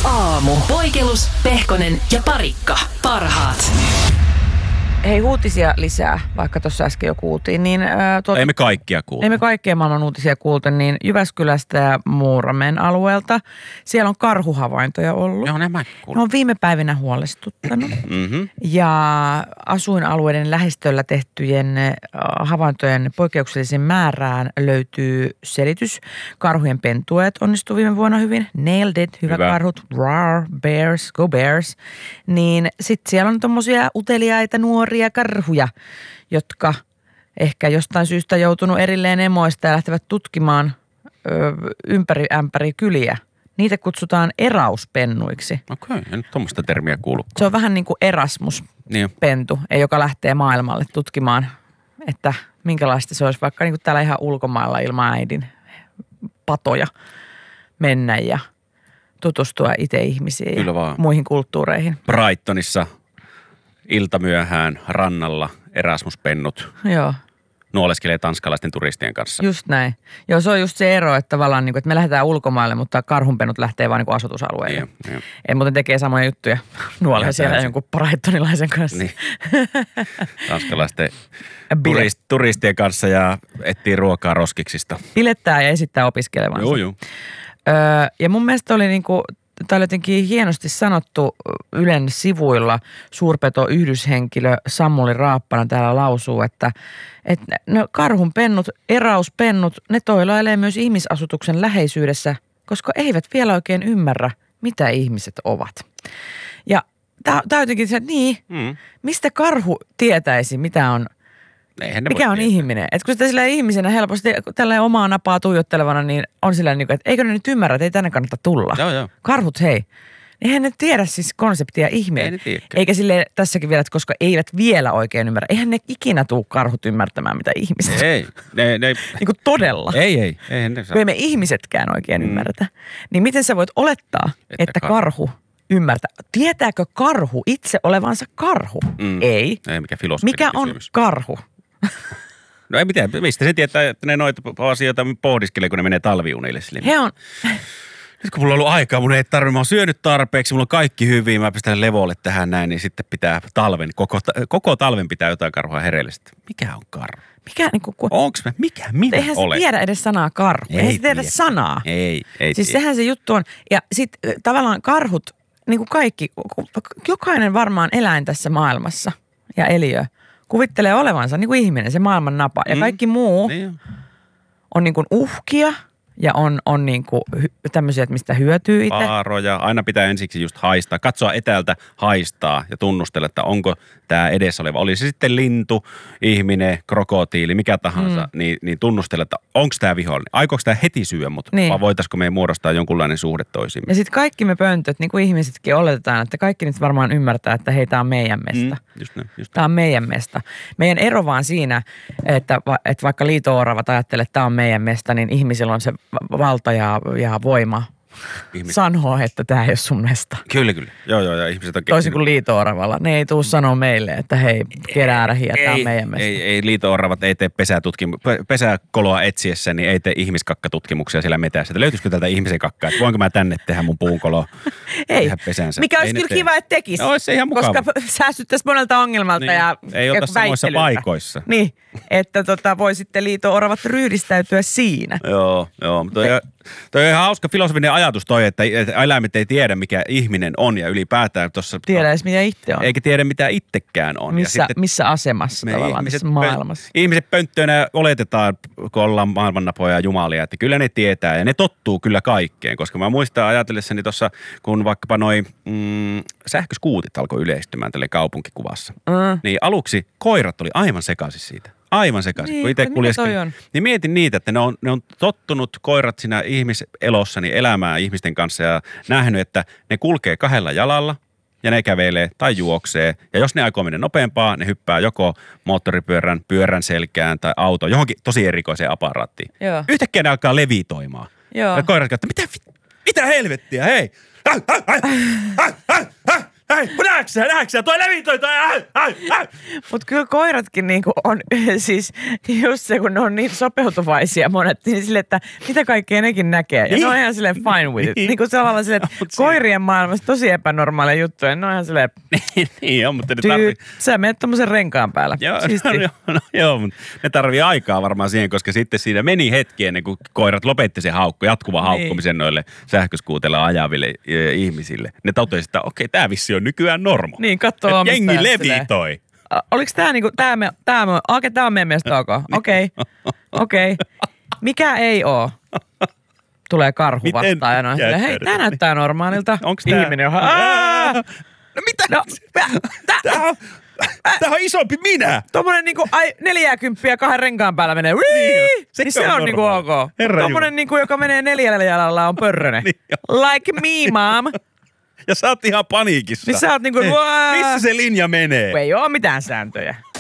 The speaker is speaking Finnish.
aamu. Poikelus, Pehkonen ja Parikka. Parhaat. Hei, uutisia lisää, vaikka tuossa äsken jo kuultiin. Niin, ei me kaikkia kuulta. Ei me kaikkia maailman uutisia kuulta, niin Jyväskylästä ja Muuramen alueelta. Siellä on karhuhavaintoja ollut. Joo, ne on viime päivinä huolestuttanut. Ja asuinalueiden lähistöllä tehtyjen havaintojen poikkeuksellisen määrään löytyy selitys. Karhujen pentueet onnistui viime vuonna hyvin. Nailed it, hyvä. Karhut. Rawr, bears, go bears. Niin sitten siellä on tommosia uteliaita nuoria karhuja, jotka ehkä jostain syystä joutunut erilleen emoista ja lähtevät tutkimaan ympäri ämpäri kyliä. Niitä kutsutaan erauspennuiksi. Okei, en nyt tuommoista termiä kuulu. Se on vähän niin kuin Erasmus-pentu, joka lähtee maailmalle tutkimaan, että minkälaista se olisi vaikka niin kuin täällä ihan ulkomailla ilman äidin patoja mennä ja tutustua itse ihmisiin ja muihin kulttuureihin. Brightonissa iltamyöhään rannalla Erasmus-pennut. Joo. Nuoleskelee tanskalaisten turistien kanssa. Just näin. Joo, se on just se ero, että tavallaan niin kuin, että me lähdetään ulkomaille, mutta karhunpennut lähtee vaan niin kuin asutusalueelle. Niin. En muuten tekee samoja juttuja nuolee siellä jonkun brightonilaisen kanssa. Niin. Tanskalaisten turistien kanssa ja etsii ruokaa roskiksista. Pilettää ja esittää opiskelevansa. Joo. Ja mun mielestä oli niin kuin tämä oli jotenkin hienosti sanottu Ylen sivuilla. Suurpeto-yhdyshenkilö Samuli Raappana täällä lausuu, että no karhun pennut, erauspennut, ne toilailee myös ihmisasutuksen läheisyydessä, koska eivät vielä oikein ymmärrä, mitä ihmiset ovat. Ja tämä on jotenkin se, että mistä karhu tietäisi, mitä on, mikä on ihminen. Että kun sitä sillä ihmisenä helposti tällä omaa napaa tuijottelevana, niin on sillä niin kuin, että eikö ne nyt ymmärrä, että ei tänne kannata tulla. Joo. Karhut, hei. Eihän ne tiedä siis konseptia ihminen. Eikä silleen tässäkin vielä, että koska eivät vielä oikein ymmärrä. Eihän ne ikinä tule karhut ymmärtämään, mitä ihmiset. Ei. Niin kuin todella. Ei. Kun me ihmisetkään oikein ymmärretä. Niin miten sä voit olettaa, että karhu ymmärtää? Tietääkö karhu itse olevansa karhu? Ei. Ei, mikä filosofinen Mikä on kysymys. karhu? No ei mitään. Mistä se tietää, että ne noita asioita pohdiskelee, kun ne menee talviunille sille? He on... Nyt kun mulla on ollut aikaa, mun ei tarvitse, mä oon syönyt tarpeeksi, mulla on kaikki hyvin, mä pistän levolle tähän näin, niin sitten pitää talven, koko talven pitää jotain karhua hereillistä. Mikä on karhu? Mikä niin kuin... Onks mä? Mikä minä eihän olen? Se tiedä edes sanaa karhu. Eihän se tiedä sanaa. Ei siis tiedä. Sehän se juttu on. Ja sitten tavallaan karhut, niin kuin kaikki, jokainen varmaan eläin tässä maailmassa ja eliö kuvittelee olevansa niin kuin ihminen, se maailman napa. Ja kaikki muu on niin kuin uhkia. Ja on niin kuin tämmöisiä, että mistä hyötyy itse. Vaaroja. Aina pitää ensiksi just haistaa. Katsoa etäältä, haistaa ja tunnustella, että onko tämä edessä oleva. Oli se sitten lintu, ihminen, krokotiili, mikä tahansa. Niin tunnustella, että onko tämä vihollinen. Aikooko tämä heti syö mut? Niin. Vai voitaisiko me muodostaa jonkunlainen suhde toisiimme? Ja sitten kaikki me pöntöt, niin kuin ihmisetkin oletetaan, että kaikki nyt varmaan ymmärtää, että hei, tämä on meidän mesta. Tämä on meidän mesta. Meidän ero vaan siinä, että vaikka liito-oravat ajattelee, että tämä on meidän mesta, niin ihmisillä on se valta ja voima sanoo, että tämä ei ole sun mesta. Kyllä. Joo, ja ihmiset on toisin kuin liito-oravalla. Ne ei tule sanoa meille, että hei, keräärähiä, tämä on meidän mesta. Ei liito-oravat ei tee pesäkoloa etsiessä, niin ei tee ihmiskakkatutkimuksia siellä metässä. Että löytyisikö tältä ihmisen kakkaa, että voinko mä tänne tehdä mun puunkoloa, tehdä pesänsä. Mikä olisi kyllä kiva, että tekisi. No, olisi se ihan mukava. Koska säästyttäisiin monelta ongelmalta ja ei olta samoissa paikoissa. Niin, että voi sitten liito-oravat ryhdistäytyä siinä. Joo. Toi on ihan hauska filosofinen ajatus toi, että eläimet ei tiedä, mikä ihminen on ja ylipäätään tuossa... Tiedä edes, mitä itse on. Eikä tiedä, mitä itsekään on. Missä asemassa tavallaan tässä maailmassa. Ihmiset pönttöönä oletetaan, kun ollaan maailmannapoja ja jumalia, että kyllä ne tietää ja ne tottuu kyllä kaikkeen. Koska mä muistan ajatellessani tuossa, kun vaikkapa noi sähköskuutit alkoi yleistymään tälle kaupunkikuvassa. Niin aluksi koirat oli aivan sekaisin siitä. Aivan sekaisin, niin, kun itse kuljeskelin. Niin mietin niitä, että ne on tottunut koirat siinä ihmiselossa niin elämään ihmisten kanssa ja nähnyt, että ne kulkee kahdella jalalla ja ne kävelee tai juoksee. Ja jos ne aikoo mennä nopeampaa, ne hyppää joko moottoripyörän, pyörän selkään tai auto johonkin tosi erikoiseen aparaattiin. Joo. Yhtäkkiä ne alkaa levitoimaan. Joo. Ja koirat katsoo, mitä helvettiä, hei! näeksä, toi levi toi. Mutta kyllä koiratkin niinku on siis just se, kun ne on niin sopeutuvaisia monet, niin sille, että mitä kaikkea nekin näkee. Ja ne on ihan silleen fine with it. Niin kuin sellainen silleen, että koirien maailmassa tosi epänormaaleja juttuja. Ne on ihan silleen, niin on, mutta ne tarvii... Sä menet tommosen renkaan päällä. Joo, mutta ne tarvii aikaa varmaan siihen, koska sitten siinä meni hetki ennen kuin koirat lopetti sen jatkuvan haukkumisen noille sähköskuuteilla ajaville ihmisille. Ne totesi, että okei, tää vissi on nykyään normo. Niin, katsoo omistajat. Jengi levitoi. Oliko tää niinku, tää on meidän mielestä ok. Okei. Mikä ei oo? Tulee karhu vastaan ja noin. Hei, tää näyttää normaalilta. Onks tää? Ihminen on... No mitä? Tää on isompi minä. Tommonen niinku 40 kahden renkaan päällä menee. Niin se on niinku ok. Tommonen niinku, joka menee 4 jalalla on pörrönen. Like me, mom. Ja sä oot ihan paniikissa. Niin sä oot niinku... Missä se linja menee? Ei oo mitään sääntöjä.